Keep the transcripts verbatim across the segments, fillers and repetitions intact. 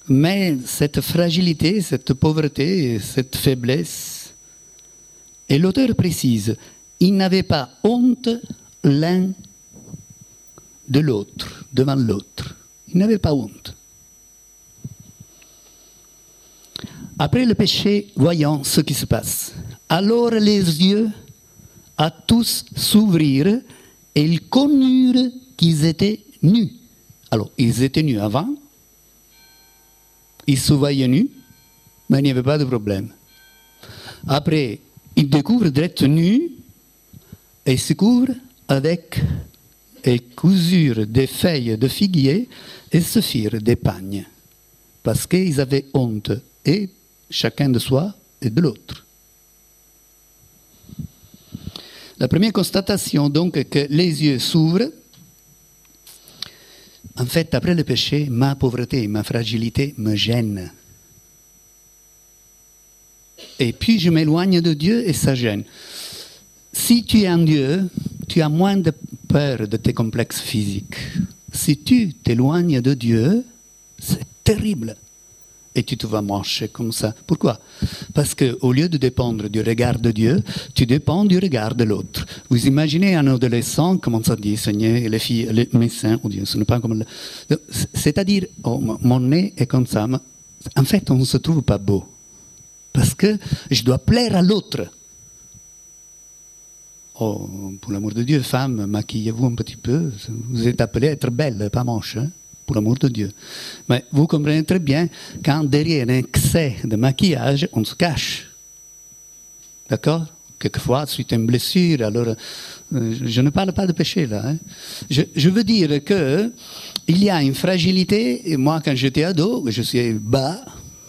Mais cette fragilité, cette pauvreté, cette faiblesse, et l'auteur précise, ils n'avaient pas honte l'un de l'autre, devant l'autre. Ils n'avaient pas honte. Après le péché, voyons ce qui se passe. Alors les yeux à tous s'ouvrirent et ils connurent qu'ils étaient nus. Alors, ils étaient nus avant, ils se voyaient nus, mais il n'y avait pas de problème. Après, ils découvrent d'être nus et ils se couvrent avec et cousurent des feuilles de figuier et se firent des pagnes, parce qu'ils avaient honte, et chacun de soi et de l'autre. La première constatation, donc, est que les yeux s'ouvrent. En fait, après le péché, ma pauvreté, ma fragilité me gêne. Et puis je m'éloigne de Dieu et ça gêne. Si tu es en Dieu, tu as moins de peur de tes complexes physiques. Si tu t'éloignes de Dieu, c'est terrible. Et tu te vas marcher comme ça. Pourquoi? Parce qu'au lieu de dépendre du regard de Dieu, tu dépends du regard de l'autre. Vous imaginez un adolescent, comment ça dit, Seigneur, et les filles, les médecins, oh Dieu, ce n'est pas comme... Le... C'est-à-dire, oh, mon nez est comme ça. Mais en fait, on ne se trouve pas beau. Parce que je dois plaire à l'autre. Oh, pour l'amour de Dieu, femme, maquillez-vous un petit peu. Vous êtes appelée à être belle, pas moche, hein? Pour l'amour de Dieu. Mais vous comprenez très bien, quand derrière un excès de maquillage, on se cache. D'accord? Quelquefois, suite à une blessure, alors, euh, je ne parle pas de péché là. Hein. Je, je veux dire que il y a une fragilité, et moi, quand j'étais ado, je suis bas.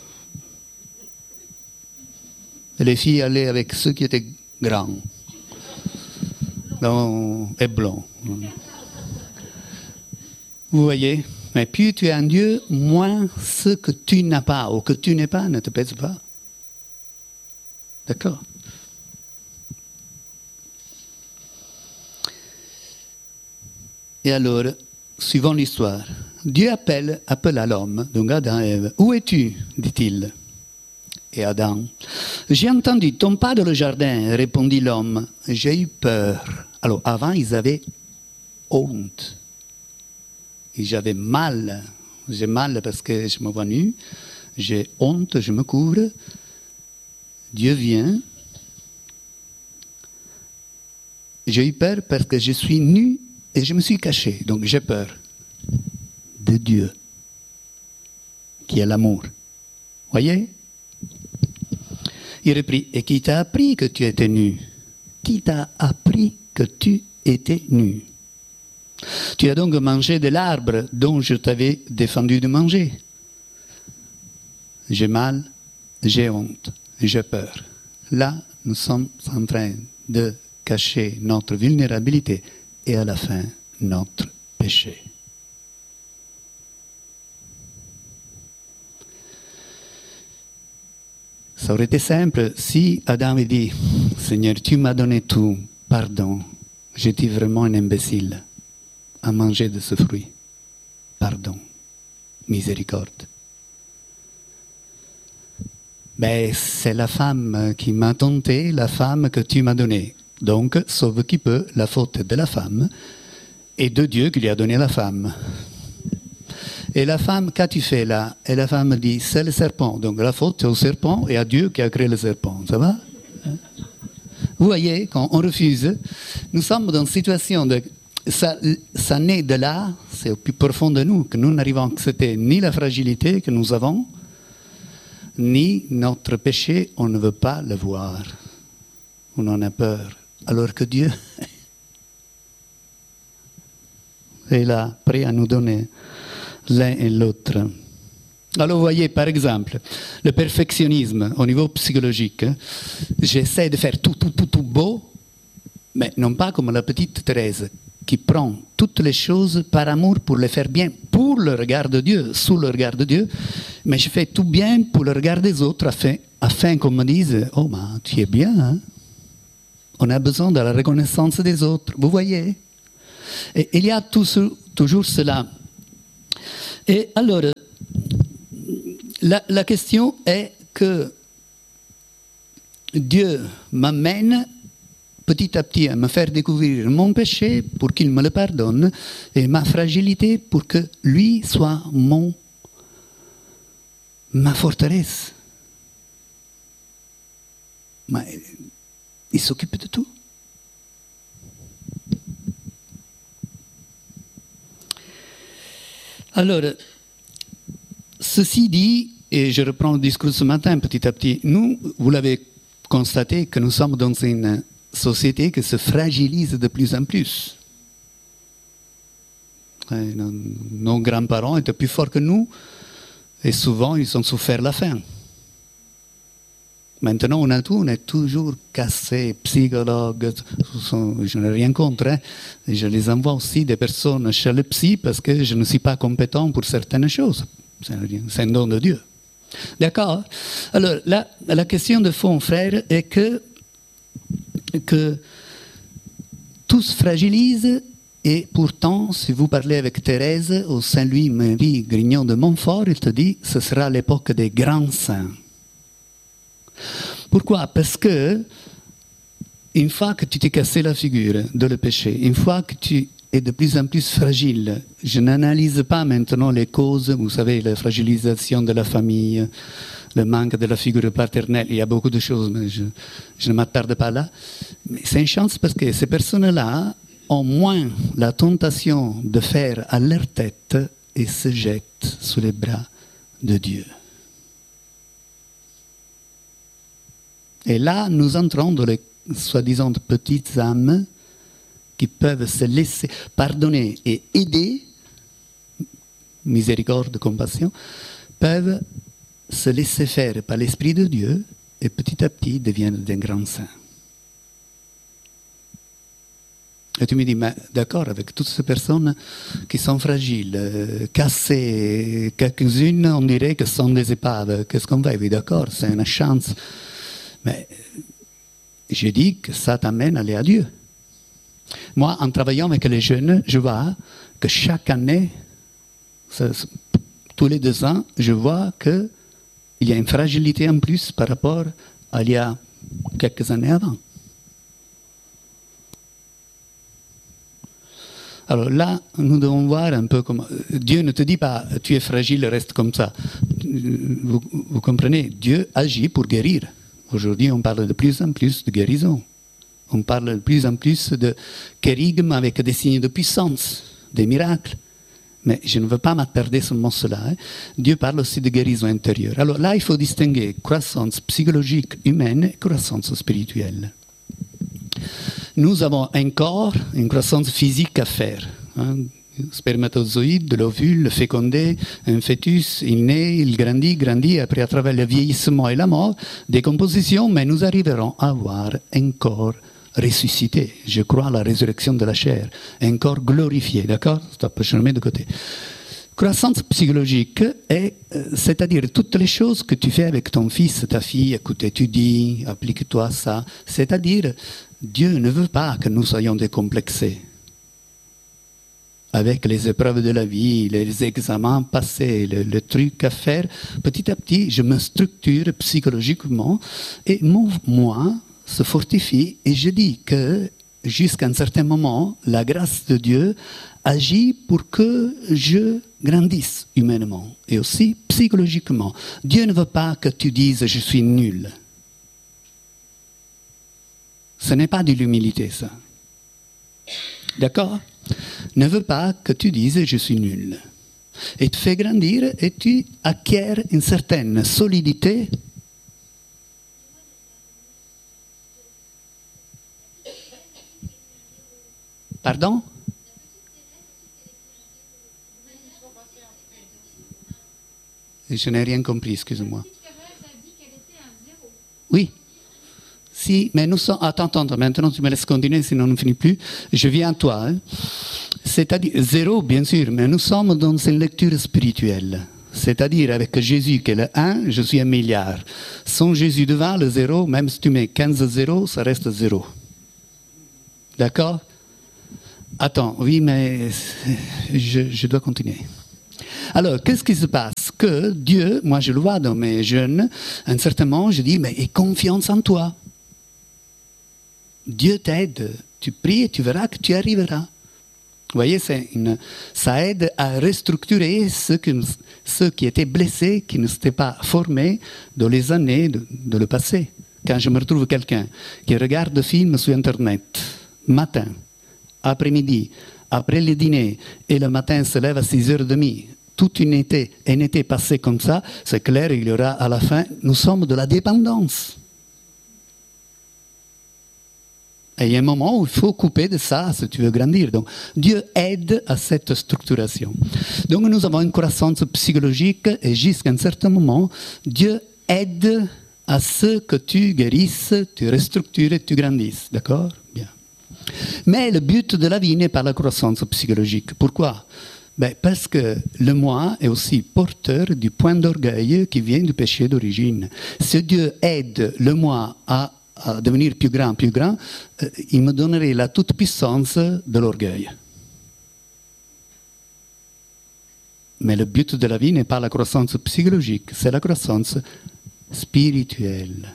Et les filles allaient avec ceux qui étaient grands. Donc, et blonds. Vous voyez? Mais plus tu es en Dieu, moins ce que tu n'as pas ou que tu n'es pas ne te pèse pas. D'accord? Et alors, suivons l'histoire. Dieu appelle, appela l'homme, donc Adam et Ève. Où es-tu? dit-il. Et Adam, j'ai entendu ton pas dans le jardin, répondit l'homme. J'ai eu peur. Alors, avant, ils avaient honte. Et j'avais mal. J'ai mal parce que je me vois nu. J'ai honte, je me couvre. Dieu vient. J'ai eu peur parce que je suis nu et je me suis caché. Donc j'ai peur de Dieu, qui est l'amour. Voyez? Il reprit, et qui t'a appris que tu étais nu? Qui t'a appris que tu étais nu? Tu as donc mangé de l'arbre dont je t'avais défendu de manger. J'ai mal, j'ai honte, j'ai peur. Là, nous sommes en train de cacher notre vulnérabilité et à la fin, notre péché. Ça aurait été simple si Adam avait dit, Seigneur, tu m'as donné tout, pardon, j'étais vraiment un imbécile à manger de ce fruit. Pardon, miséricorde. Mais c'est la femme qui m'a tenté, la femme que tu m'as donnée. Donc, sauve qui peut, la faute de la femme et de Dieu qui lui a donné la femme. Et la femme, qu'as-tu fait là? Et la femme dit, c'est le serpent. Donc la faute c'est au serpent et à Dieu qui a créé le serpent. Ça va? Vous voyez, quand on refuse, nous sommes dans une situation de... Ça, ça naît de là, c'est au plus profond de nous, que nous n'arrivons à accepter ni la fragilité que nous avons, ni notre péché, on ne veut pas le voir. On en a peur. Alors que Dieu est là, prêt à nous donner l'un et l'autre. Alors vous voyez, par exemple, le perfectionnisme au niveau psychologique. Hein, j'essaie de faire tout, tout, tout, tout beau, mais non pas comme la petite Thérèse, qui prend toutes les choses par amour pour les faire bien, pour le regard de Dieu, sous le regard de Dieu, mais je fais tout bien pour le regard des autres, afin, afin qu'on me dise, oh, ben, tu es bien, hein? On a besoin de la reconnaissance des autres, vous voyez? Et il y a tout ce, toujours cela. Et alors, la, la question est que Dieu m'amène petit à petit à me faire découvrir mon péché pour qu'il me le pardonne et ma fragilité pour que lui soit mon, ma forteresse. Mais il s'occupe de tout. Alors, ceci dit, et je reprends le discours ce matin petit à petit, nous, vous l'avez constaté, que nous sommes dans une société qui se fragilise de plus en plus. Et nos, nos grands-parents étaient plus forts que nous, et souvent ils ont souffert la faim. Maintenant, on a tout, on est toujours cassé, psychologue, je n'ai rien contre. Hein. Je les envoie aussi des personnes chez le psy parce que je ne suis pas compétent pour certaines choses. C'est un don de Dieu. D'accord? Alors, la, la question de fond, frère, est que, que tout se fragilise et pourtant, si vous parlez avec Thérèse ou Saint-Louis-Marie Grignon de Montfort, il te dit ce sera l'époque des grands saints. Pourquoi? Parce que une fois que tu t'es cassé la figure de le péché, une fois que tu es de plus en plus fragile, je n'analyse pas maintenant les causes, vous savez, la fragilisation de la famille, le manque de la figure paternelle, il y a beaucoup de choses, mais je, je ne m'attarde pas là. Mais c'est une chance parce que ces personnes-là ont moins la tentation de faire à leur tête et se jettent sous les bras de Dieu. Et là, nous entrons dans les soi-disant petites âmes qui peuvent se laisser pardonner et aider, miséricorde, compassion, peuvent se laisser faire par l'Esprit de Dieu et petit à petit deviennent des grands saints. Et tu me dis, mais d'accord, avec toutes ces personnes qui sont fragiles, euh, cassées, quelques-unes, on dirait que ce sont des épaves. Qu'est-ce qu'on fait? Oui, d'accord, c'est une chance. Mais je dis que ça t'amène à aller à Dieu. Moi, en travaillant avec les jeunes, je vois que chaque année, ça, tous les deux ans, je vois qu'il y a une fragilité en plus par rapport à il y a quelques années avant. Alors là, nous devons voir un peu comment... Dieu ne te dit pas, tu es fragile, reste comme ça. Vous, vous comprenez, Dieu agit pour guérir. Aujourd'hui, on parle de plus en plus de guérison. On parle de plus en plus de kérigme avec des signes de puissance, des miracles. Mais je ne veux pas m'attarder seulement cela. Hein. Dieu parle aussi de guérison intérieure. Alors là, il faut distinguer croissance psychologique humaine et croissance spirituelle. Nous avons un corps, une croissance physique à faire. Hein. Spermatozoïde, de l'ovule, le fécondé, un fœtus, il naît, il grandit, grandit, après à travers le vieillissement et la mort, décomposition, mais nous arriverons à avoir un corps ressuscité. Je crois à la résurrection de la chair, un corps glorifié, d'accord? Stop, je le mets de côté. Croissance psychologique, est, c'est-à-dire toutes les choses que tu fais avec ton fils, ta fille, écoute, étudie, applique-toi ça. C'est-à-dire, Dieu ne veut pas que nous soyons décomplexés. Avec les épreuves de la vie, les examens passés, le, le truc à faire, petit à petit, je me structure psychologiquement et mon moi se fortifie et je dis que jusqu'à un certain moment, la grâce de Dieu agit pour que je grandisse humainement et aussi psychologiquement. Dieu ne veut pas que tu dises « je suis nul ». Ce n'est pas de l'humilité, ça. D'accord? Ne veut pas que tu dises « je suis nul ». Et te fait grandir et tu acquiers une certaine solidité. Pardon? Je n'ai rien compris, excuse-moi. Oui. Si, mais nous sommes... Attends, attends, maintenant tu me laisses continuer, sinon on ne finit plus. Je viens à toi. Hein. C'est-à-dire, zéro, bien sûr, mais nous sommes dans une lecture spirituelle. C'est-à-dire, avec Jésus qui est le un, je suis un milliard. Sans Jésus devant, le zéro, même si tu mets quinze zéros, ça reste zéro. D'accord? Attends, oui, mais je, je dois continuer. Alors, qu'est-ce qui se passe? Que Dieu, moi je le vois dans mes jeunes, à un certain moment, je dis, mais aie confiance en toi. Dieu t'aide. Tu pries et tu verras que tu arriveras. Vous voyez, c'est une, ça aide à restructurer ceux, que, ceux qui étaient blessés, qui ne s'étaient pas formés dans les années de, de le passé. Quand je me retrouve quelqu'un qui regarde des films sur Internet, matin, après-midi, après le dîner, et le matin se lève à six heures trente, toute une été, un été passé comme ça, c'est clair, il y aura à la fin, nous sommes de la dépendance. Et il y a un moment où il faut couper de ça si tu veux grandir. Donc, Dieu aide à cette structuration. Donc, nous avons une croissance psychologique et jusqu'à un certain moment, Dieu aide à ce que tu guérisses, tu restructures et tu grandisses. D'accord? Bien. Mais le but de la vie n'est pas la croissance psychologique. Pourquoi? Ben, parce que le moi est aussi porteur du point d'orgueil qui vient du péché d'origine. Si Dieu aide le moi à à devenir plus grand, plus grand, euh, il me donnerait la toute-puissance de l'orgueil. Mais le but de la vie n'est pas la croissance psychologique, c'est la croissance spirituelle.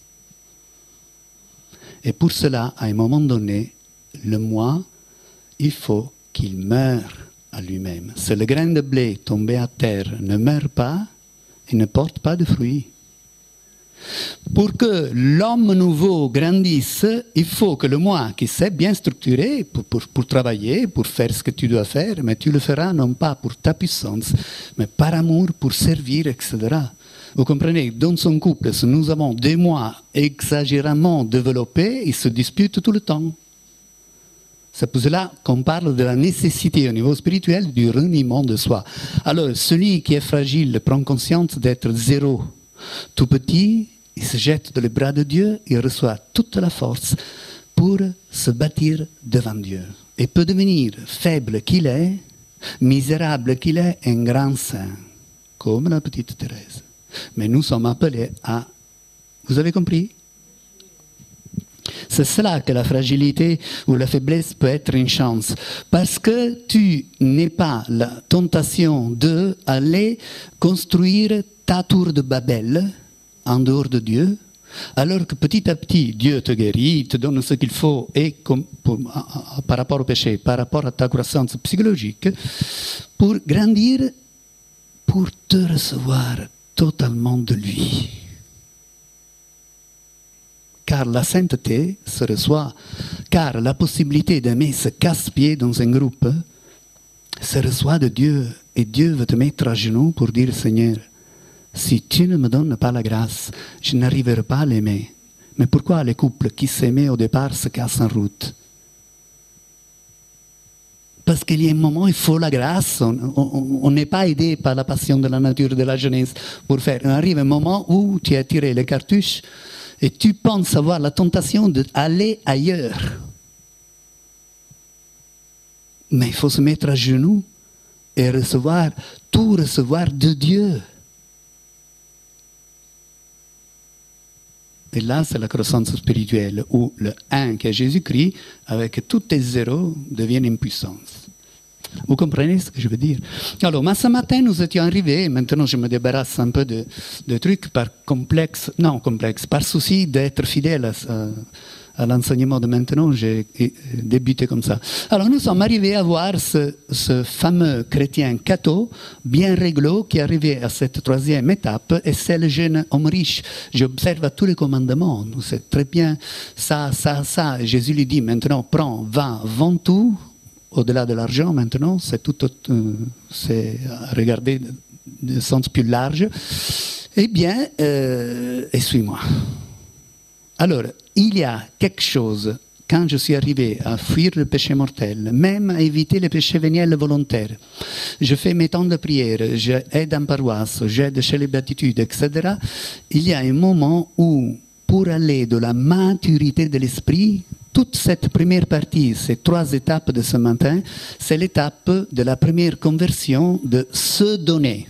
Et pour cela, à un moment donné, le moi, il faut qu'il meure à lui-même. Si le grain de blé tombé à terre ne meurt pas, il ne porte pas de fruits. Pour que l'homme nouveau grandisse, il faut que le moi qui s'est bien structuré pour, pour, pour travailler, pour faire ce que tu dois faire, mais tu le feras non pas pour ta puissance, mais par amour, pour servir, et cetera. Vous comprenez, dans son couple, si nous avons des moi exagérément développés, ils se disputent tout le temps. C'est pour cela qu'on parle de la nécessité au niveau spirituel du reniement de soi. Alors, celui qui est fragile prend conscience d'être zéro. Tout petit, il se jette dans les bras de Dieu, il reçoit toute la force pour se bâtir devant Dieu. Et peut devenir faible qu'il est, misérable qu'il est, un grand saint, comme la petite Thérèse. Mais nous sommes appelés à... Vous avez compris? C'est cela que la fragilité ou la faiblesse peut être une chance. Parce que tu n'es pas la tentation d'aller construire ta tour de Babel en dehors de Dieu, alors que petit à petit, Dieu te guérit, te donne ce qu'il faut, et comme, pour, à, à, par rapport au péché, par rapport à ta croissance psychologique, pour grandir, pour te recevoir totalement de lui. Car la sainteté se reçoit, car la possibilité d'aimer se casse-pied dans un groupe se reçoit de Dieu, et Dieu veut te mettre à genoux pour dire, Seigneur, si tu ne me donnes pas la grâce, je n'arriverai pas à l'aimer. Mais pourquoi les couples qui s'aimaient au départ se cassent en route? Parce qu'il y a un moment où il faut la grâce. On n'est pas aidé par la passion de la nature de la jeunesse pour faire. Il arrive un moment où tu as tiré les cartouches et tu penses avoir la tentation d'aller ailleurs. Mais il faut se mettre à genoux et recevoir, tout recevoir de Dieu. Et là, c'est la croissance spirituelle, où le un qui est Jésus-Christ, avec tous tes zéros, devient une puissance. Vous comprenez ce que je veux dire? Alors, mais ce matin, nous étions arrivés, maintenant je me débarrasse un peu de, de trucs par complexe, non complexe, par souci d'être fidèle à, à, à l'enseignement de maintenant, j'ai débuté comme ça. Alors, nous sommes arrivés à voir ce, ce fameux chrétien catho, bien réglo, qui est arrivé à cette troisième étape, et c'est le jeune homme riche. J'observe tous les commandements, nous c'est très bien ça, ça, ça. Et Jésus lui dit, maintenant, prends, va, vends tout. Au-delà de l'argent, maintenant, c'est tout, euh, c'est à regarder de sens plus large. Eh bien, euh, et suis-moi. Alors, il y a quelque chose, quand je suis arrivé à fuir le péché mortel, même à éviter les péchés véniels volontaires, je fais mes temps de prière, j'aide en paroisse, j'aide chez les béatitudes, et cetera. Il y a un moment où, pour aller de la maturité de l'esprit, toute cette première partie, ces trois étapes de ce matin, c'est l'étape de la première conversion de se donner.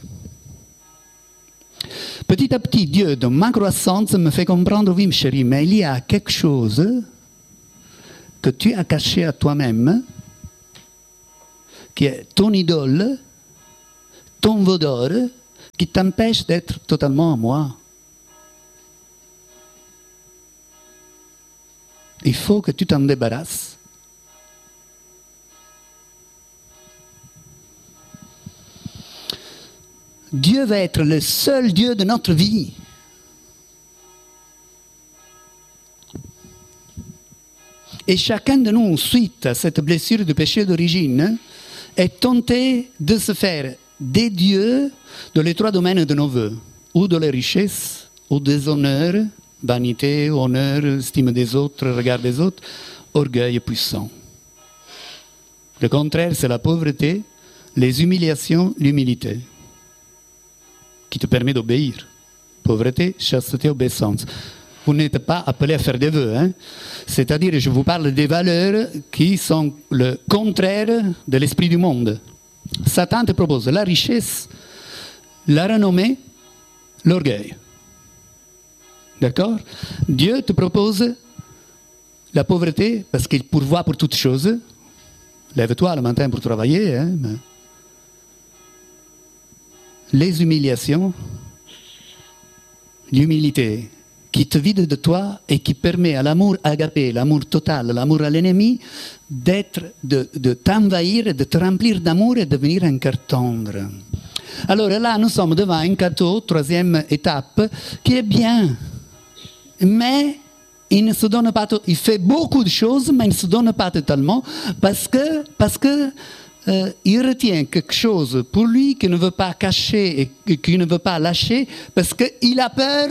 Petit à petit, Dieu, dans ma croissance, me fait comprendre, oui, chérie, mais il y a quelque chose que tu as caché à toi-même, qui est ton idole, ton veau d'or qui t'empêche d'être totalement à moi. Il faut que tu t'en débarrasses. Dieu va être le seul Dieu de notre vie. Et chacun de nous, suite à cette blessure du péché d'origine, est tenté de se faire des dieux dans les trois domaines de nos vœux, ou de la richesse, ou des honneurs, vanité, honneur, estime des autres, regard des autres, orgueil puissant. Le contraire, c'est la pauvreté, les humiliations, l'humilité, qui te permet d'obéir. Pauvreté, chasteté, obéissance. Vous n'êtes pas appelé à faire des vœux. Hein? C'est-à-dire, je vous parle des valeurs qui sont le contraire de l'esprit du monde. Satan te propose la richesse, la renommée, l'orgueil. D'accord? Dieu te propose la pauvreté parce qu'il pourvoit pour toutes choses. Lève-toi le matin pour travailler. Hein? Les humiliations, l'humilité qui te vide de toi et qui permet à l'amour agapé, l'amour total, l'amour à l'ennemi, d'être, de, de t'envahir, de te remplir d'amour et de devenir un cœur tendre. Alors là, nous sommes devant un cateau, troisième étape, qui est bien. Mais il ne se donne pas, il fait beaucoup de choses, mais il ne se donne pas totalement parce que, parce que euh, il retient quelque chose pour lui qu'il ne veut pas cacher et qu'il ne veut pas lâcher parce qu'il a peur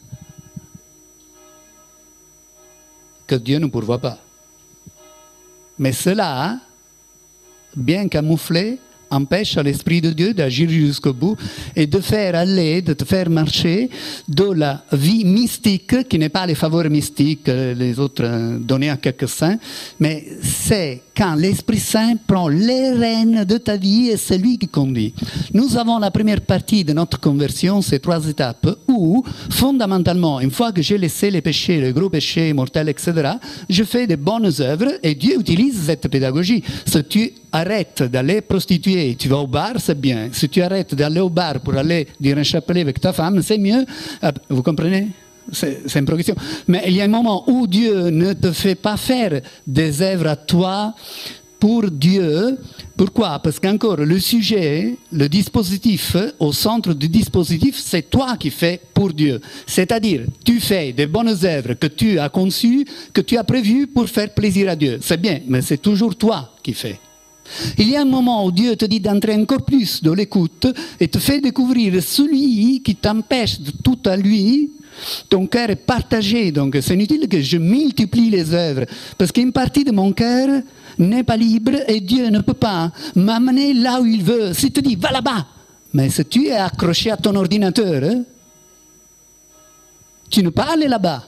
que Dieu ne pourvoit pas. Mais cela, bien camouflé, empêche à l'Esprit de Dieu d'agir jusqu'au bout et de faire aller, de te faire marcher dans la vie mystique, qui n'est pas les faveurs mystiques, les autres donnés à quelques-uns, mais c'est quand l'Esprit Saint prend les rênes de ta vie et c'est lui qui conduit. Nous avons la première partie de notre conversion, ces trois étapes, où, fondamentalement, une fois que j'ai laissé les péchés, les gros péchés mortels, et cetera, je fais des bonnes œuvres et Dieu utilise cette pédagogie. Si tu arrêtes d'aller prostituer, tu vas au bar, c'est bien. Si tu arrêtes d'aller au bar pour aller dire un chapelet avec ta femme, c'est mieux. Vous comprenez? C'est, c'est une progression. Mais il y a un moment où Dieu ne te fait pas faire des œuvres à toi pour Dieu. Pourquoi? Parce qu'encore, le sujet, le dispositif, au centre du dispositif, c'est toi qui fais pour Dieu. C'est-à-dire, tu fais des bonnes œuvres que tu as conçues, que tu as prévues pour faire plaisir à Dieu. C'est bien, mais c'est toujours toi qui fais. Il y a un moment où Dieu te dit d'entrer encore plus dans l'écoute et te fait découvrir celui qui t'empêche de tout à lui. Ton cœur est partagé, donc c'est inutile que je multiplie les œuvres, parce qu'une partie de mon cœur n'est pas libre et Dieu ne peut pas m'amener là où il veut. S'il te dit, va là-bas, mais si tu es accroché à ton ordinateur, hein, tu ne peux pas aller là-bas.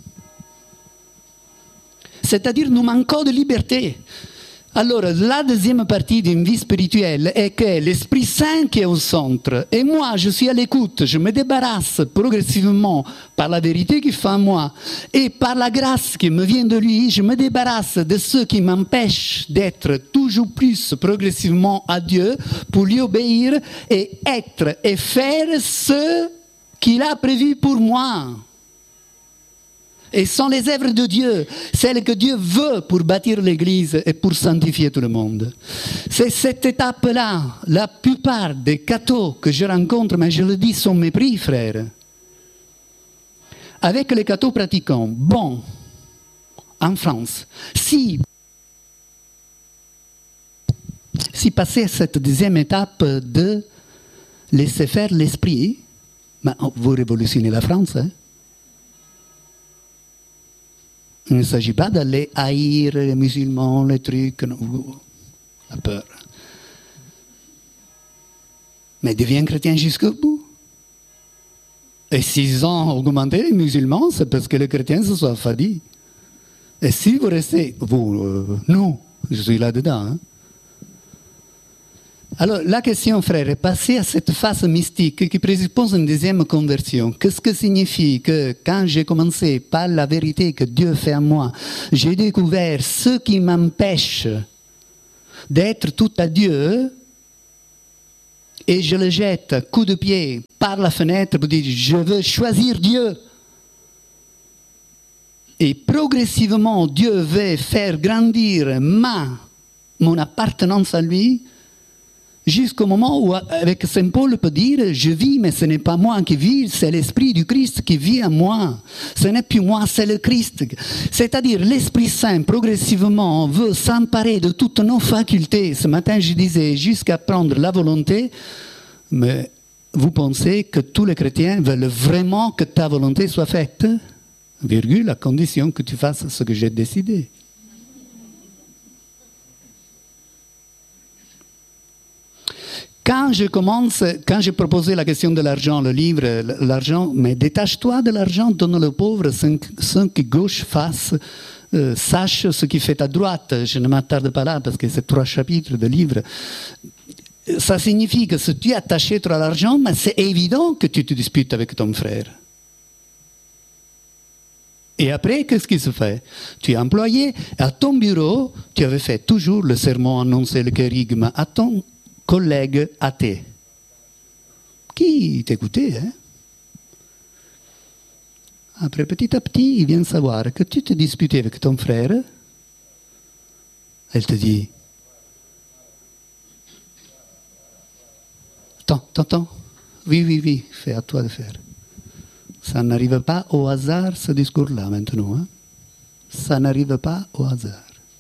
C'est-à-dire, nous manquons de liberté. Alors, la deuxième partie d'une vie spirituelle est que l'Esprit Saint qui est au centre. Et moi, je suis à l'écoute. Je me débarrasse progressivement par la vérité qui fait en moi. Et par la grâce qui me vient de lui, je me débarrasse de ceux qui m'empêchent d'être toujours plus progressivement à Dieu pour lui obéir et être et faire ce qu'il a prévu pour moi. Et sont les œuvres de Dieu, celles que Dieu veut pour bâtir l'Église et pour sanctifier tout le monde. C'est cette étape-là, la plupart des cathos que je rencontre, mais je le dis sans mépris, frère. Avec les cathos pratiquants, bon, en France, si, si passer cette deuxième étape de laisser faire l'esprit, ben, vous révolutionnez la France, hein? Il ne s'agit pas d'aller haïr les musulmans, les trucs, non, la peur. Mais deviens chrétien jusqu'au bout. Et s'ils ont augmenté les musulmans, c'est parce que les chrétiens se sont affadis. Et si vous restez, vous, euh, non, je suis là-dedans. Hein. Alors, la question, frère, est passer à cette phase mystique qui présuppose une deuxième conversion. Qu'est-ce que signifie que quand j'ai commencé par la vérité que Dieu fait en moi, j'ai découvert ce qui m'empêche d'être tout à Dieu et je le jette coup de pied par la fenêtre pour dire je veux choisir Dieu. Et progressivement, Dieu veut faire grandir ma, mon appartenance à lui, jusqu'au moment où, avec Saint Paul, peut dire, je vis, mais ce n'est pas moi qui vis, c'est l'Esprit du Christ qui vit en moi. Ce n'est plus moi, c'est le Christ. C'est-à-dire, l'Esprit Saint, progressivement, veut s'emparer de toutes nos facultés. Ce matin, je disais, jusqu'à prendre la volonté, mais vous pensez que tous les chrétiens veulent vraiment que ta volonté soit faite, virgule, à condition que tu fasses ce que j'ai décidé. Quand je commence, quand j'ai proposé la question de l'argent, le livre, l'argent, mais détache-toi de l'argent, donne-le aux pauvres, sans que gauche fasse, euh, sache ce qui fait à droite. Je ne m'attarde pas là parce que c'est trois chapitres de livre. Ça signifie que si tu es attaché trop à l'argent, mais c'est évident que tu te disputes avec ton frère. Et après, qu'est-ce qui se fait? Tu es employé, à ton bureau, tu avais fait toujours le sermon annoncé, le kérigme, à ton collègue athée, qui t'écoutait. Hein? Après, petit à petit, il vient savoir que tu te disputais avec ton frère. Elle te dit, attends, attends, attends. Oui, oui, oui, c'est à toi de faire. Ça n'arrive pas au hasard, ce discours-là, maintenant. Hein? Ça n'arrive pas au hasard.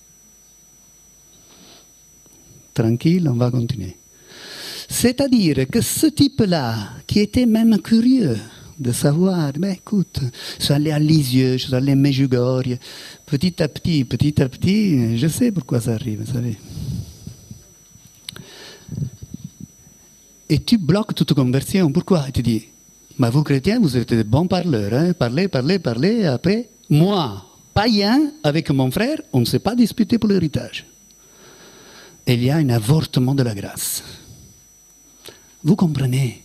Tranquille, on va continuer. C'est-à-dire que ce type-là, qui était même curieux de savoir, ben écoute, je suis allé à Lisieux, je suis allé à Medjugorje, petit à petit, petit à petit, je sais pourquoi ça arrive, vous savez. Et tu bloques toute conversion. Pourquoi? Et tu dis, mais vous chrétiens, vous êtes des bons parleurs, hein? Parlez, parlez, parlez, après, moi, païen, avec mon frère, on ne s'est pas disputé pour l'héritage. Il y a un avortement de la grâce. Vous comprenez?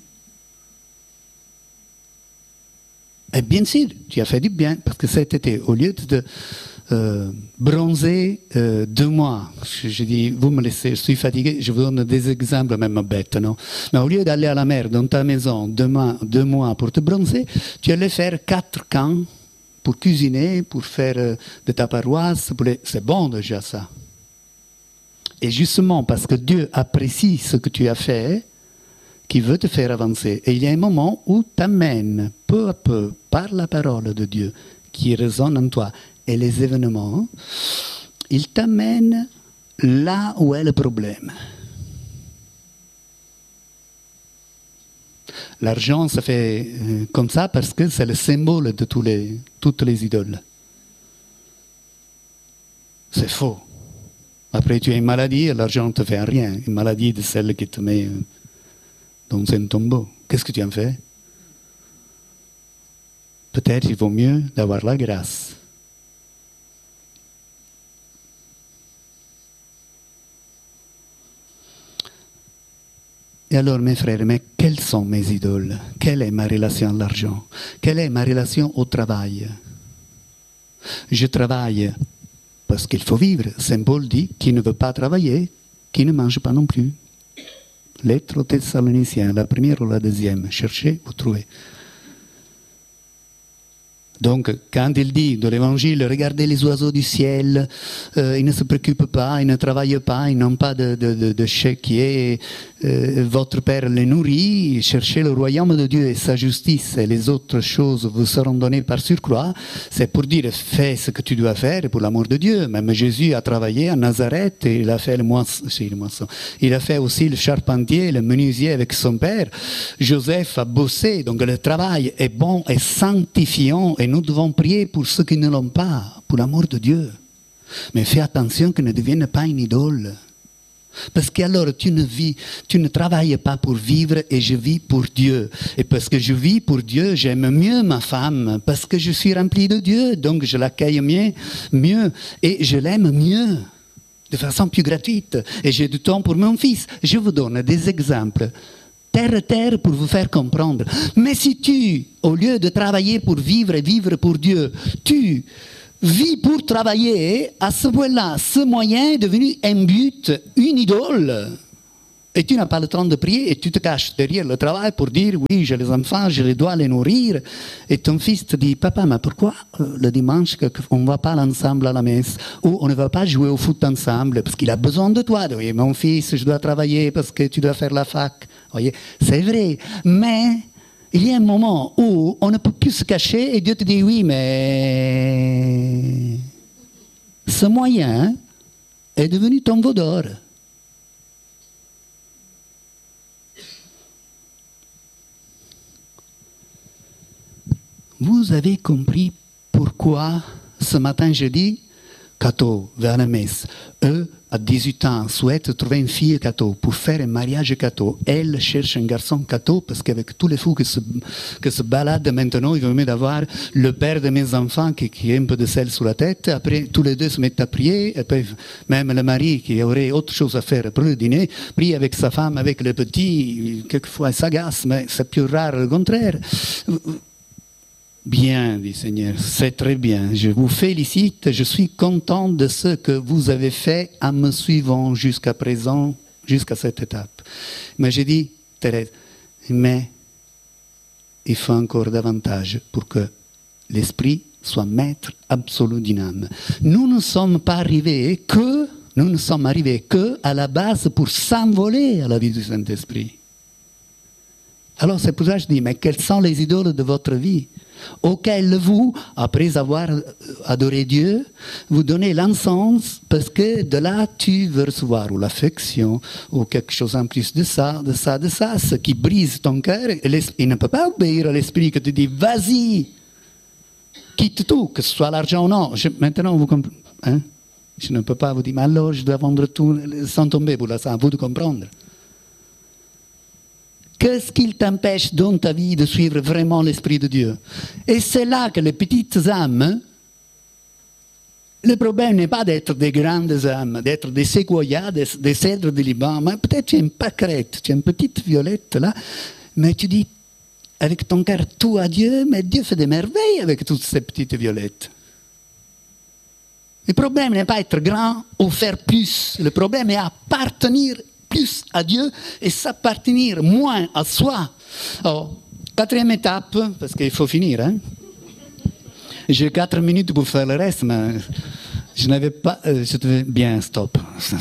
Et bien sûr, tu as fait du bien, parce que cet été, au lieu de euh, bronzer euh, deux mois, je, je dis, vous me laissez, je suis fatigué, je vous donne des exemples, même bêtes, non? Mais au lieu d'aller à la mer, dans ta maison, deux mois, deux mois pour te bronzer, tu allais faire quatre camps pour cuisiner, pour faire euh, de ta paroisse. Pour les... C'est bon déjà ça. Et justement, parce que Dieu apprécie ce que tu as fait, qui veut te faire avancer. Et il y a un moment où t'amènes peu à peu, par la parole de Dieu, qui résonne en toi, et les événements, il t'amène là où est le problème. L'argent, ça fait euh, comme ça parce que c'est le symbole de tous les, toutes les idoles. C'est faux. Après, tu as une maladie, l'argent ne te fait rien. Une maladie de celle qui te met dans un tombeau. Qu'est-ce que tu en fais? Peut-être il vaut mieux d'avoir la grâce. Et alors, mes frères, mais quelles sont mes idoles? Quelle est ma relation à l'argent? Quelle est ma relation au travail? Je travaille parce qu'il faut vivre. Saint Paul dit, qui ne veut pas travailler, qui ne mange pas non plus. Lettre aux Thessaloniciens, la première ou la deuxième. Cherchez, vous trouvez. Donc, quand il dit dans l'Évangile, regardez les oiseaux du ciel, euh, ils ne se préoccupent pas, ils ne travaillent pas, ils n'ont pas de, de, de, de chéquier, euh, votre Père les nourrit, cherchez le royaume de Dieu et sa justice, et les autres choses vous seront données par surcroît. C'est pour dire, fais ce que tu dois faire pour l'amour de Dieu. Même Jésus a travaillé à Nazareth, et il a fait le moisson, le moisson. Il a fait aussi le charpentier, le menuisier avec son père. Joseph a bossé, donc le travail est bon et sanctifiant, et nous devons prier pour ceux qui ne l'ont pas, pour l'amour de Dieu. Mais fais attention que ne devienne pas une idole. Parce qu'alors tu ne vis, tu ne travailles pas pour vivre et je vis pour Dieu. Et parce que je vis pour Dieu, j'aime mieux ma femme. Parce que je suis rempli de Dieu, donc je l'accueille mieux, mieux et je l'aime mieux, de façon plus gratuite. Et j'ai du temps pour mon fils. Je vous donne des exemples. Terre à terre pour vous faire comprendre. Mais si tu, au lieu de travailler pour vivre et vivre pour Dieu, tu vis pour travailler, à ce point-là, ce moyen est devenu un but, une idole. Et tu n'as pas le temps de prier et tu te caches derrière le travail pour dire oui, j'ai les enfants, je dois les nourrir. Et ton fils te dit, papa, mais pourquoi euh, le dimanche on ne va pas ensemble à la messe ou on ne va pas jouer au foot ensemble parce qu'il a besoin de toi. Oui, mon fils, je dois travailler parce que tu dois faire la fac. Voyez, c'est vrai. Mais il y a un moment où on ne peut plus se cacher et Dieu te dit oui, mais ce moyen est devenu ton veau d'or. Vous avez compris pourquoi ce matin je dis Cato vers la messe. Eux, à dix-huit ans, souhaitent trouver une fille Cato pour faire un mariage Cato. Elle cherche un garçon Cato parce qu'avec tous les fous qui se, qui se baladent maintenant, il vaut mieux d'avoir le père de mes enfants qui, qui a un peu de sel sur la tête. Après, tous les deux se mettent à prier. Et puis, même le mari qui aurait autre chose à faire pour le dîner, prie avec sa femme, avec le petit. Quelquefois, il s'agace, mais c'est plus rare le contraire. Bien, dit Seigneur, c'est très bien. Je vous félicite. Je suis content de ce que vous avez fait en me suivant jusqu'à présent, jusqu'à cette étape. Mais j'ai dit, Thérèse, mais il faut encore davantage pour que l'Esprit soit maître absolu d'une âme. Nous ne sommes pas arrivés que, nous ne sommes arrivés que à la base pour s'envoler à la vie du Saint-Esprit. Alors c'est pour ça que je dis, mais quelles sont les idoles de votre vie auxquelles vous, après avoir adoré Dieu, vous donnez l'encens parce que de là tu veux recevoir ou l'affection ou quelque chose en plus de ça, de ça, de ça, ce qui brise ton cœur. Il ne peut pas obéir à l'esprit que tu dis vas-y, quitte tout, que ce soit l'argent ou non. Je, maintenant vous comprenez, hein? Je ne peux pas vous dire, mais alors je dois vendre tout sans tomber pour la ça, à vous de comprendre. Qu'est-ce qui t'empêche dans ta vie de suivre vraiment l'Esprit de Dieu? Et c'est là que les petites âmes, le problème n'est pas d'être des grandes âmes, d'être des séquoias, des, des cèdres du Liban, mais peut-être tu es une pâquerette, tu es une petite violette là, mais tu dis avec ton cœur tout à Dieu, mais Dieu fait des merveilles avec toutes ces petites violettes. Le problème n'est pas être grand ou faire plus, le problème est appartenir plus à Dieu et s'appartenir moins à soi. Oh, quatrième étape, parce qu'il faut finir. Hein? J'ai quatre minutes pour faire le reste, mais je n'avais pas... Euh, je devais... Bien, stop.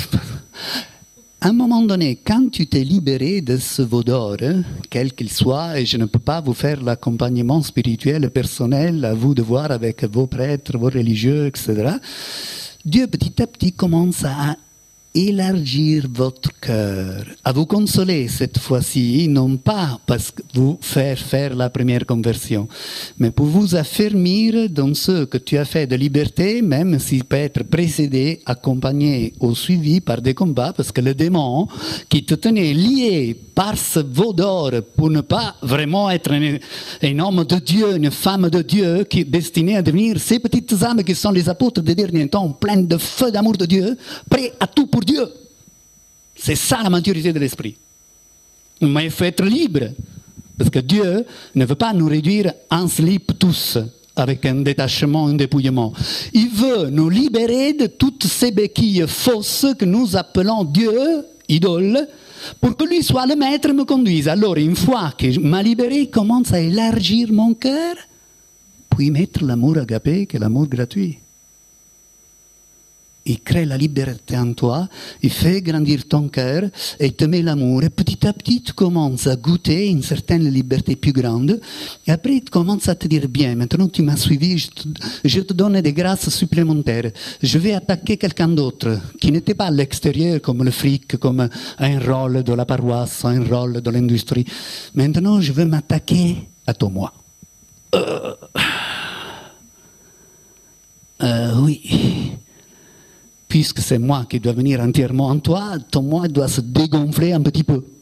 À un moment donné, quand tu t'es libéré de ce veau d'or, quel qu'il soit, et je ne peux pas vous faire l'accompagnement spirituel personnel, à vous de voir avec vos prêtres, vos religieux, et cetera, Dieu petit à petit commence à élargir votre cœur, à vous consoler cette fois-ci, non pas parce que vous faire faire la première conversion, mais pour vous affermir dans ce que tu as fait de liberté, même s'il peut être précédé, accompagné ou suivi par des combats, parce que le démon qui te tenait lié par ce veau d'or pour ne pas vraiment être un, un homme de Dieu, une femme de Dieu qui est destinée à devenir ces petites âmes qui sont les apôtres des derniers temps, pleines de feu d'amour de Dieu, prêts à tout pour Dieu. C'est ça la maturité de l'esprit. Mais il faut être libre, parce que Dieu ne veut pas nous réduire en slip tous, avec un détachement, un dépouillement. Il veut nous libérer de toutes ces béquilles fausses que nous appelons Dieu, idole, pour que lui soit le maître et me conduise. Alors, une fois qu'il m'a libéré, il commence à élargir mon cœur, puis mettre l'amour agapé, qui est l'amour gratuit. Il crée la liberté en toi, il fait grandir ton cœur et te met l'amour. Et petit à petit, tu commences à goûter une certaine liberté plus grande. Et après, tu commences à te dire, bien, maintenant tu m'as suivi, je te, je te donne des grâces supplémentaires. Je vais attaquer quelqu'un d'autre qui n'était pas à l'extérieur comme le fric, comme un rôle de la paroisse, un rôle de l'industrie. Maintenant, je veux m'attaquer à ton moi. Euh, euh, oui. Puisque c'est moi qui dois venir entièrement en toi, ton moi doit se dégonfler un petit peu.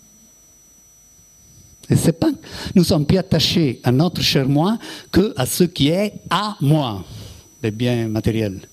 Et c'est pas, nous sommes plus attachés à notre cher moi que à ce qui est à moi, les biens matériels.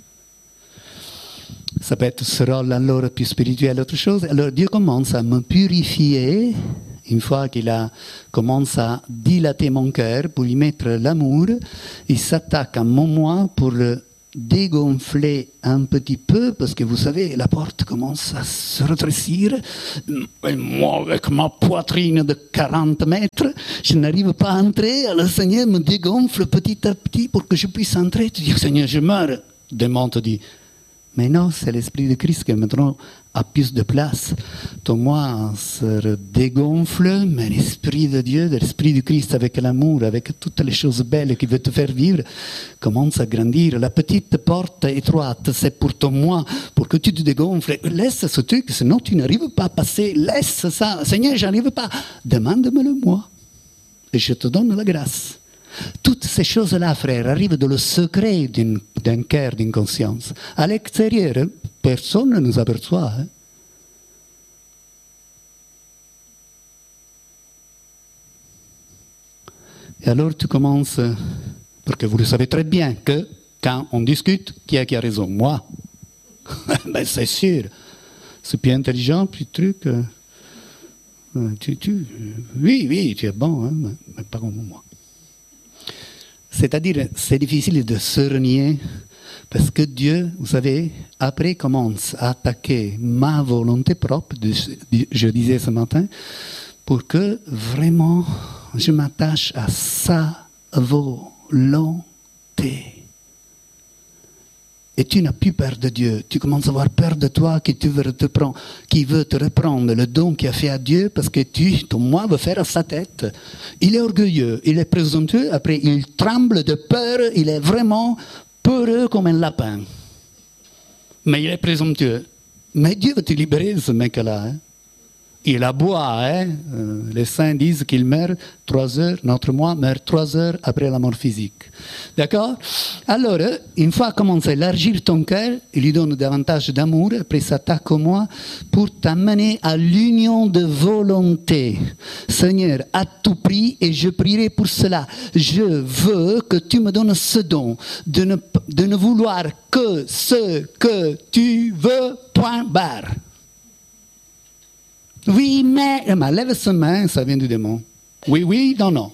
Ça peut être ce rôle alors plus spirituel, autre chose. Alors Dieu commence à me purifier, une fois qu'il a commencé à dilater mon cœur pour y mettre l'amour, il s'attaque à mon moi pour le dégonfler un petit peu, parce que vous savez, la porte commence à se rétrécir. Et moi, avec ma poitrine de quarante mètres, je n'arrive pas à entrer. Alors le Seigneur me dégonfle petit à petit pour que je puisse entrer. Tu dis, Seigneur, je meurs. Le démon te dit, mais non, c'est l'Esprit de Christ qui maintenant a plus de place. Ton moi se dégonfle, mais l'Esprit de Dieu, l'Esprit de Christ avec l'amour, avec toutes les choses belles qu'il veut te faire vivre, commence à grandir. La petite porte étroite, c'est pour ton moi, pour que tu te dégonfles. Laisse ce truc, sinon tu n'arrives pas à passer. Laisse ça. Seigneur, j'arrive pas. Demande-me-le moi. Et je te donne la grâce. Toutes ces choses-là, frère, arrivent dans le secret d'une, d'un cœur, d'une conscience. À l'extérieur, personne ne nous aperçoit. Hein? Et alors tu commences, parce que vous le savez très bien, que quand on discute, qui est qui a raison? Moi. Ben c'est sûr. C'est plus intelligent, plus truc. Euh, tu, tu, oui, oui, tu es bon, hein, mais, mais pas comme moi. C'est-à-dire, c'est difficile de se renier parce que Dieu, vous savez, après commence à attaquer ma volonté propre, je disais ce matin, pour que vraiment je m'attache à sa volonté. Et tu n'as plus peur de Dieu. Tu commences à avoir peur de toi qui, tu veux te prendre, qui veut te reprendre le don qu'il a fait à Dieu parce que tu, ton moi veut faire à sa tête. Il est orgueilleux, il est présomptueux, après il tremble de peur, il est vraiment peureux comme un lapin. Mais il est présomptueux. Mais Dieu veut te libérer de ce mec-là. Hein? Il aboie, hein? euh, les saints disent qu'il meurt trois heures, notre moi meurt trois heures après la mort physique. D'accord? Alors, une fois commence à élargir ton cœur, il lui donne davantage d'amour, après il s'attaque au moi pour t'amener à l'union de volonté. Seigneur, à tout prix, et je prierai pour cela. Je veux que tu me donnes ce don, de ne, de ne vouloir que ce que tu veux, point barre. Oui, mais... mais lève sa main, ça vient du démon. Oui, oui, non, non.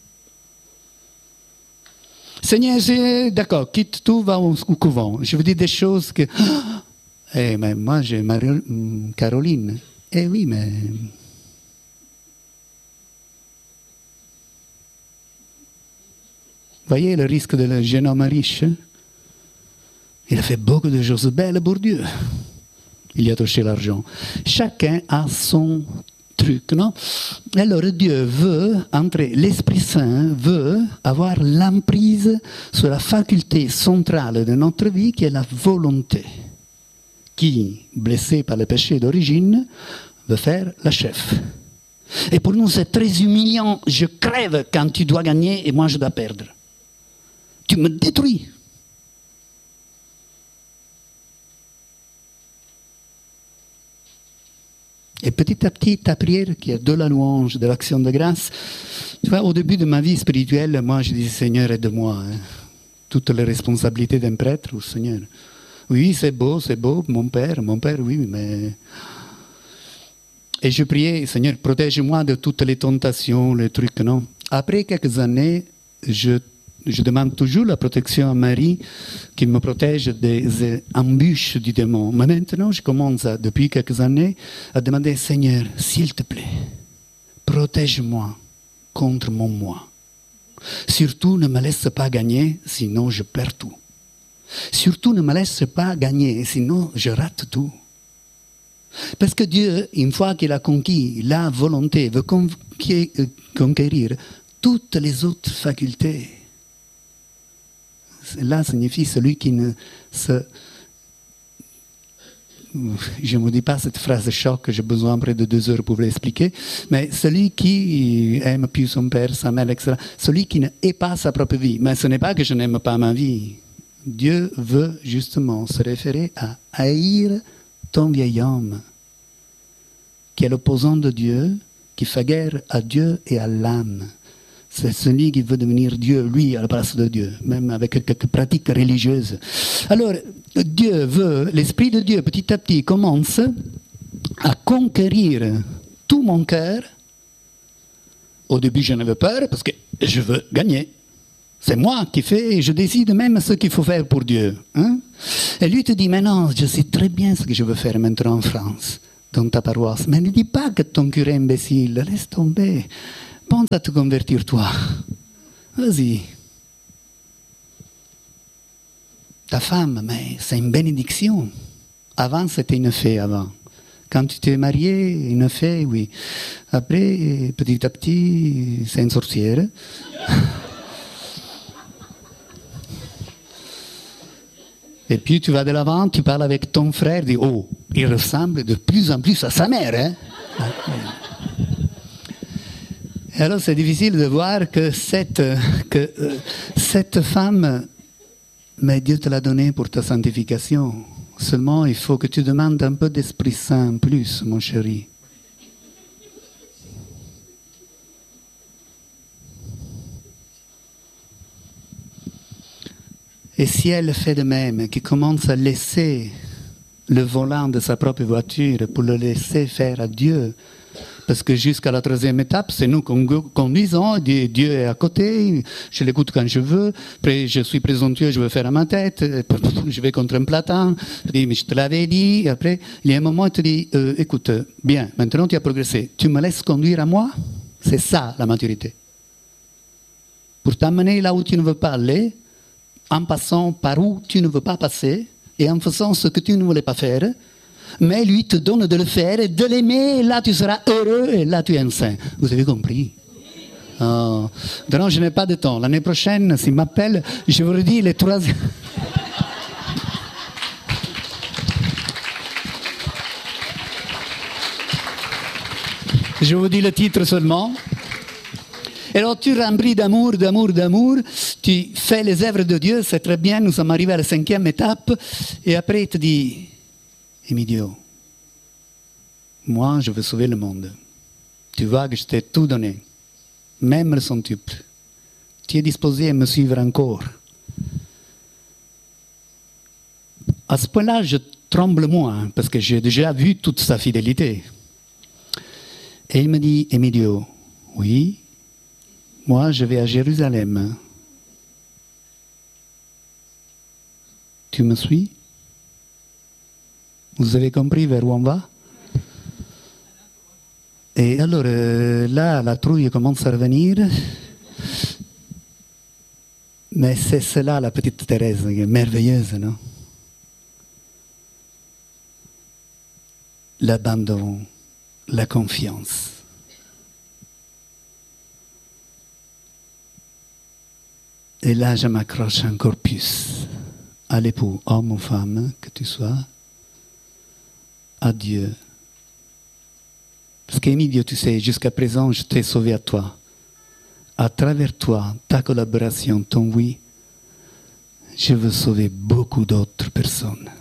Seigneur, d'accord, quitte tout, va au, au couvent. Je veux dire des choses que... Eh, mais moi, j'ai Marie, Caroline. Eh oui, mais... Voyez le risque de le jeune homme riche? Il a fait beaucoup de choses belles pour Dieu. Il y a touché l'argent. Chacun a son truc, non? Alors Dieu veut, entrer, l'Esprit Saint veut avoir l'emprise sur la faculté centrale de notre vie qui est la volonté. Qui, blessé par le péché d'origine, veut faire la chef. Et pour nous, c'est très humiliant. Je crève quand tu dois gagner et moi je dois perdre. Tu me détruis. Et petit à petit, ta prière, qui est de la louange, de l'action de grâce, tu vois, au début de ma vie spirituelle, moi, je disais, Seigneur, aide-moi. Hein. Toutes les responsabilités d'un prêtre, oh, Seigneur. Oui, c'est beau, c'est beau, mon père, mon père, oui, mais... Et je priais, Seigneur, protège-moi de toutes les tentations, les trucs, non. Après quelques années, je Je demande toujours la protection à Marie qui me protège des embûches du démon. Mais maintenant, je commence, à, depuis quelques années, à demander, Seigneur, s'il te plaît, protège-moi contre mon moi. Surtout, ne me laisse pas gagner, sinon je perds tout. Surtout, ne me laisse pas gagner, sinon je rate tout. Parce que Dieu, une fois qu'il a conquis la volonté, veut conquérir toutes les autres facultés. Là, signifie celui qui ne se... Je ne vous dis pas cette phrase choc, j'ai besoin près de deux heures pour vous l'expliquer, mais celui qui aime plus son père, sa mère, et cetera, celui qui n'est pas sa propre vie. Mais ce n'est pas que je n'aime pas ma vie. Dieu veut justement se référer à haïr ton vieil homme, qui est l'opposant de Dieu, qui fait guerre à Dieu et à l'âme. C'est celui qui veut devenir Dieu, lui, à la place de Dieu, même avec quelques pratiques religieuses. Alors, Dieu veut, l'Esprit de Dieu, petit à petit, commence à conquérir tout mon cœur. Au début, j'en avais peur parce que je veux gagner. C'est moi qui fais et je décide même ce qu'il faut faire pour Dieu. Hein? Et lui te dit, mais non, je sais très bien ce que je veux faire maintenant en France, dans ta paroisse. Mais ne dis pas que ton curé est imbécile, laisse tomber. Pense à te convertir toi. Vas-y. Ta femme, mais c'est une bénédiction. Avant, c'était une fée, avant. Quand tu t'es marié, une fée, oui. Après, petit à petit, c'est une sorcière. Et puis tu vas de l'avant, tu parles avec ton frère, dis oh, il ressemble de plus en plus à sa mère. Hein? Et alors c'est difficile de voir que cette, que, euh, cette femme, mais Dieu te l'a donnée pour ta sanctification. Seulement, il faut que tu demandes un peu d'Esprit Saint en plus, mon chéri. Et si elle fait de même, qui commence à laisser le volant de sa propre voiture pour le laisser faire à Dieu, parce que jusqu'à la troisième étape, c'est nous conduisons, Dieu est à côté, je l'écoute quand je veux, après je suis présomptueux, je veux faire à ma tête, je vais contre un platin, mais je te l'avais dit, après il y a un moment où il te dit, euh, écoute, bien, maintenant tu as progressé, tu me laisses conduire à moi? C'est ça la maturité. Pour t'amener là où tu ne veux pas aller, en passant par où tu ne veux pas passer et en faisant ce que tu ne voulais pas faire, mais lui te donne de le faire et de l'aimer, et là tu seras heureux et là tu es un saint. Vous avez compris? Oh. Donc je n'ai pas de temps. L'année prochaine, s'il m'appelle, je vous redis les trois... Je vous dis le titre seulement. Et alors tu remplis d'amour, d'amour, d'amour, tu fais les œuvres de Dieu, c'est très bien, nous sommes arrivés à la cinquième étape, et après il te dit, Emilio, moi je veux sauver le monde. Tu vois que je t'ai tout donné, même le centuple. Tu es disposé à me suivre encore. À ce point-là, je tremble moins, parce que j'ai déjà vu toute sa fidélité. Et il me dit, Emilio, oui, moi, je vais à Jérusalem. Tu me suis? Vous avez compris vers où on va? Et alors, euh, là, la trouille commence à revenir. Mais c'est cela, la petite Thérèse, qui est merveilleuse, non? L'abandon, la confiance. Et là, je m'accroche encore plus à l'époux, homme ou femme, que tu sois, à Dieu. Parce qu'Emilio, tu sais, jusqu'à présent, je t'ai sauvé à toi. À travers toi, ta collaboration, ton oui, je veux sauver beaucoup d'autres personnes.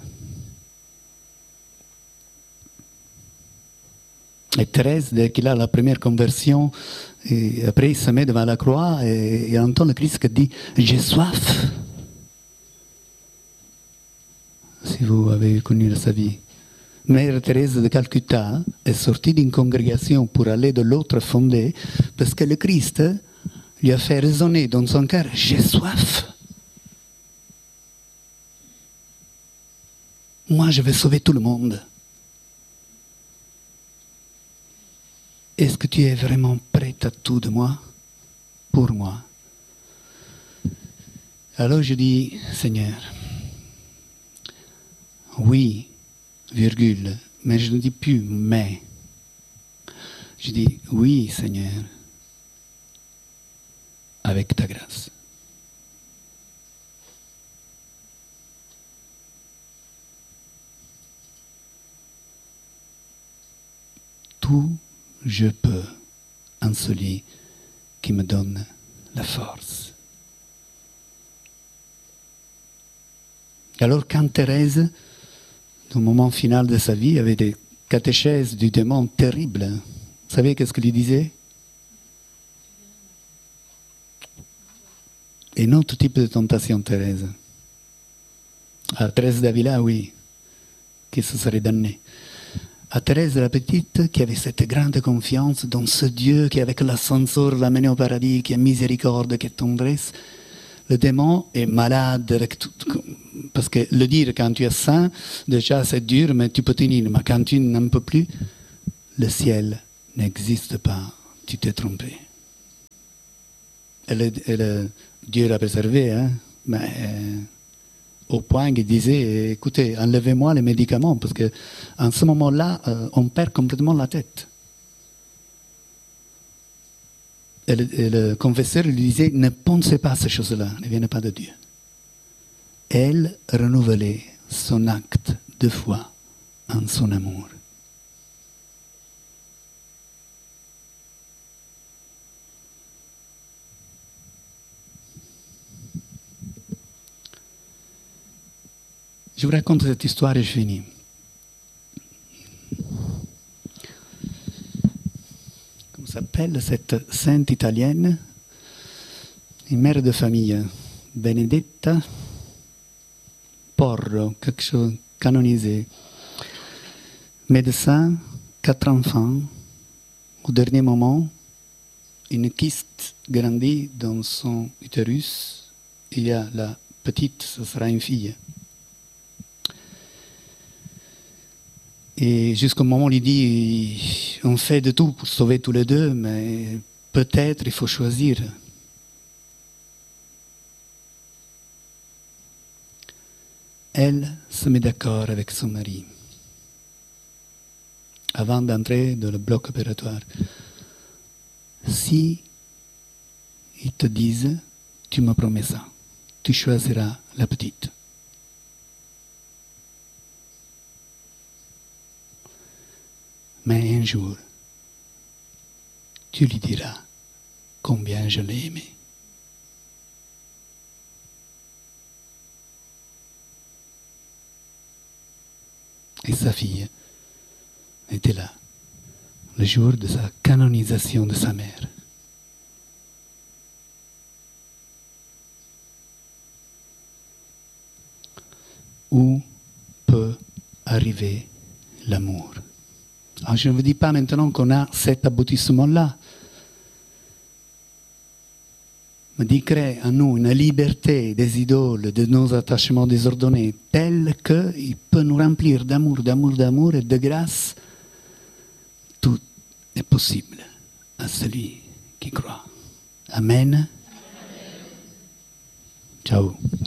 Et Thérèse, dès qu'il a la première conversion, et après il se met devant la croix et il entend le Christ qui dit « J'ai soif ». Si vous avez connu sa vie. Mère Thérèse de Calcutta est sortie d'une congrégation pour aller de l'autre fondée parce que le Christ lui a fait résonner dans son cœur « J'ai soif ». Moi, je vais sauver tout le monde. Est-ce que tu es vraiment prête à tout de moi, pour moi? Alors je dis, Seigneur, oui, virgule, mais je ne dis plus mais. Je dis, oui, Seigneur, avec ta grâce. Tout je peux en celui qui me donne la force. Alors quand Thérèse, au moment final de sa vie, avait des catéchèses du démon terribles, vous savez qu'est-ce qu'il lui disait? Et un autre type de tentation, Thérèse. À Thérèse d'Avila, oui, qui se serait damnée. À Thérèse la petite, qui avait cette grande confiance dans ce Dieu qui, avec l'ascenseur, l'a mené au paradis, qui a miséricorde, qui est tendresse, le démon est malade avec tout, parce que le dire quand tu as faim, déjà c'est dur, mais tu peux tenir. Mais quand tu n'en peux plus, le ciel n'existe pas. Tu t'es trompé. Et, le, et le, Dieu l'a préservé, hein, mais euh, au point qu'il disait, écoutez, enlevez-moi les médicaments, parce qu'en ce moment-là, euh, on perd complètement la tête. Et le, et le confesseur lui disait, ne pensez pas à ces choses-là, ne viennent pas de Dieu. Elle renouvelait son acte de foi en son amour. Je vous raconte cette histoire et je finis. Comment s'appelle cette sainte italienne? Une mère de famille, Benedetta Porro, quelque chose canonisé. Médecin, quatre enfants. Au dernier moment, une kyste grandit dans son utérus. Il y a la petite, ce sera une fille. Et jusqu'au moment où il dit, on fait de tout pour sauver tous les deux, mais peut-être il faut choisir. Elle se met d'accord avec son mari avant d'entrer dans le bloc opératoire. Si ils te disent, tu me promets ça, tu choisiras la petite. Mais un jour, tu lui diras combien je l'ai aimé. Et sa fille était là, le jour de sa canonisation de sa mère. Où peut arriver l'amour? Alors, je ne vous dis pas maintenant qu'on a cet aboutissement-là, mais d'y créer en nous une liberté des idoles, de nos attachements désordonnés, telle qu'il peut nous remplir d'amour, d'amour, d'amour et de grâce. Tout est possible à celui qui croit. Amen. Ciao.